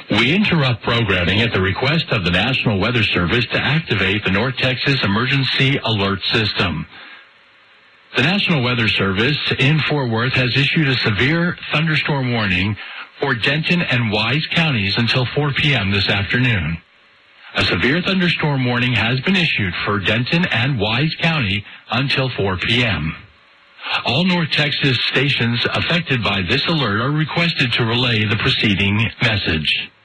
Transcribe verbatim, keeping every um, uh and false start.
We interrupt programming at the request of the National Weather Service to activate the North Texas Emergency Alert System. The National Weather Service in Fort Worth has issued a severe thunderstorm warning for Denton and Wise counties until four p.m. this afternoon. A severe thunderstorm warning has been issued for Denton and Wise County until four p.m. All North Texas stations affected by this alert are requested to relay the preceding message.